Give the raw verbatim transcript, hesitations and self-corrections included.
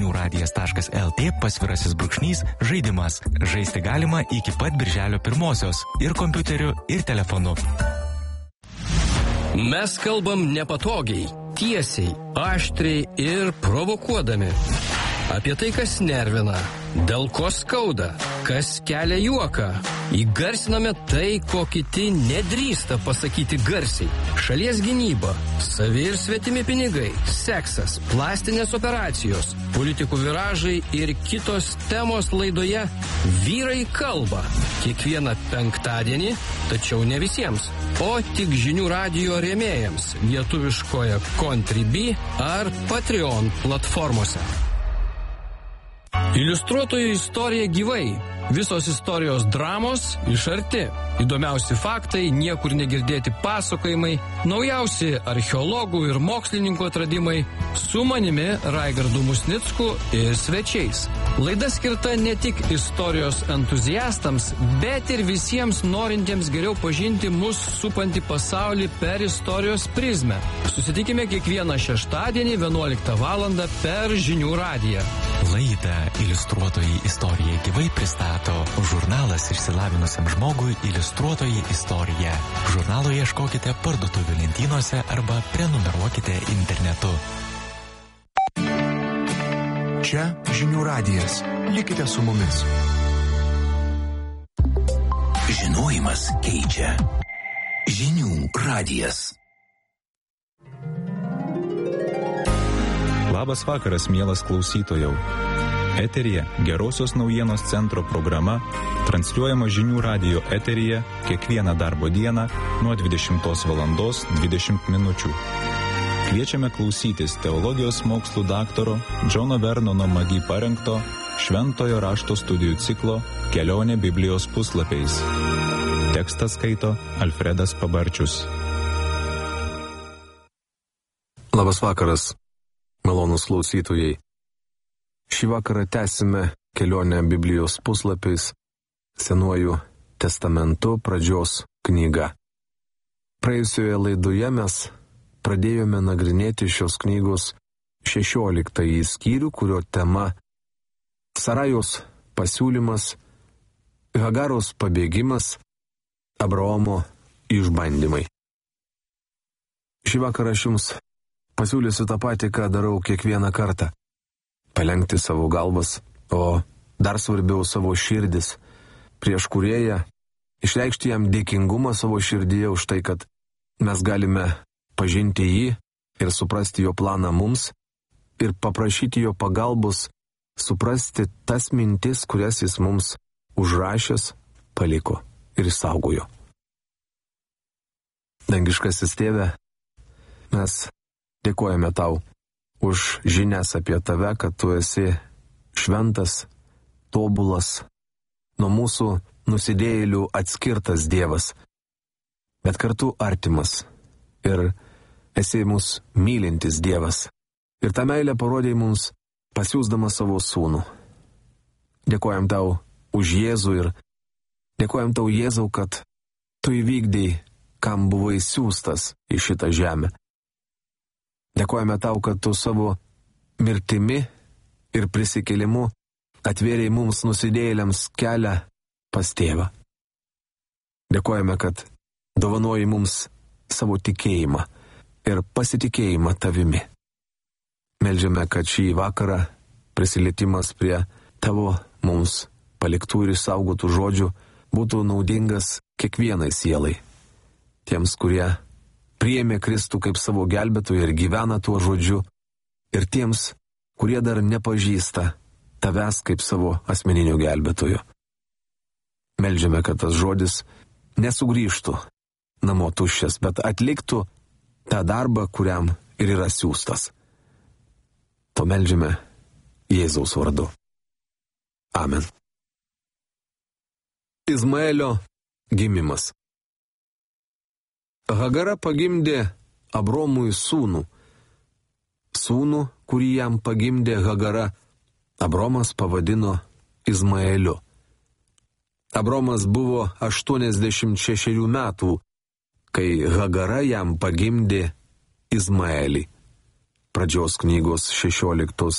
radijas taškas lt pasvirasis brūkšnys žaidimas. Žaisti galima iki pat birželio pirmosios ir kompiuteriu, ir telefonu. Mes kalbam nepatogiai, tiesiai, aštriai ir provokuodami. Apie tai, kas nervina, dėl ko skauda, kas kelia juoką. Įgarsiname tai, ko kiti nedrįsta pasakyti garsiai. Šalies gynyba, savi ir svetimi pinigai, seksas, plastinės operacijos, politikų viražai ir kitos temos laidoje Vyrai kalba. Kiekvieną penktadienį, tačiau ne visiems, o tik žinių radijo rėmėjams lietuviškoje Contribui ar Patreon platformose. Iliustruotojų istorija gyvai. Visos istorijos dramos iš arti. Įdomiausi faktai, niekur negirdėti pasakojimai, naujausi archeologų ir mokslininkų atradimai su manimi Raigardu Musnicku ir svečiais. Laida skirta ne tik istorijos entuziastams, bet ir visiems norintiems geriau pažinti mus supantį pasaulį per istorijos prizmę. Susitikime kiekvieną šeštadienį vienuoliktą valandą per žinių radiją. Laidą Iliustruotojai istorija gyvai pristato žurnalas išsilavinusiam žmogui Iliustruotojai istorija. Žurnalo ieškokite parduotuvių lentynose arba prenumeruokite internetu. Čia žinių radijas. Likite su mumis. Žinojimas keičia. Žinių radijas. Labas vakaras, mielas klausytojau. Eteryje Gerosios naujienos centro programa, transliuojama žinių radijo eteryje kiekvieną darbo dieną nuo dvidešimtos valandos dvidešimt minučių. Kviečiame klausytis teologijos mokslų daktaro Džono Vernono Magi parengto Šventojo rašto studijų ciklo Kelionė Biblijos puslapiais. Tekstą skaito Alfredas Pabarčius. Labas vakaras, malonūs klausytojai. Šį vakarą tęsime kelionę Biblijos puslapiais Senuoju testamentu pradžios knyga. Praėjusioje laidoje mes pradėjome nagrinėti šios knygos šešioliktąjį skyrių, kurio tema Sarajos pasiūlymas, Hagaros pabėgimas, Abraomo išbandymai. Šį vakarą aš jums pasiūlysiu tą patį, ką darau kiekvieną kartą. Palenkti savo galvas, o dar svarbiau savo širdis prieš Kūrėją, išreikšti jam dėkingumą savo širdyje už tai, kad mes galime pažinti jį ir suprasti jo planą mums ir paprašyti jo pagalbos suprasti tas mintis, kurias jis mums užrašęs, paliko ir išsaugojo. Dangiškasis Tėve, mes dėkojame tau už žinias apie tave, kad tu esi šventas, tobulas, nuo mūsų nusidėjėlių atskirtas Dievas, bet kartu artimas ir esi mus mylintis Dievas. Ir tą meilę parodėjai mums pasiųsdamas savo sūnų. Dėkojam tau už Jėzų ir dėkojam tau, Jėzau, kad tu įvykdėjai, kam buvai siųstas į šitą žemę. Dėkojame tau, kad tu savo mirtimi ir prisikėlimu atvėrėjai mums nusidėjėliams kelią pas Tėvą. Dėkojame, kad dovanojai mums savo tikėjimą ir pasitikėjimą tavimi. Meldžiame, kad šį vakarą prisilietimas prie tavo mums paliktų ir išsaugotų žodžių būtų naudingas kiekvienai sielai. Tiems, kurie priėmė Kristų kaip savo gelbėtoją ir gyvena tuo žodžiu, ir tiems, kurie dar nepažįsta tavęs kaip savo asmeninio gelbėtojo. Meldžiame, kad tas žodis nesugrįžtų namo tuščias, bet atliktų tą darbą, kuriam ir yra siųstas. To meldžiame Jėzaus vardu. Amen. Izmaelio gimimas. Hagara pagimdė Abromui sūnų. Sūnų, kurį jam pagimdė Hagara, Abromas pavadino Izmaeliu. Abromas buvo aštuoniasdešimt šešerių metų, kai Hagara jam pagimdė Izmaelį. Pradžios knygos šešioliktos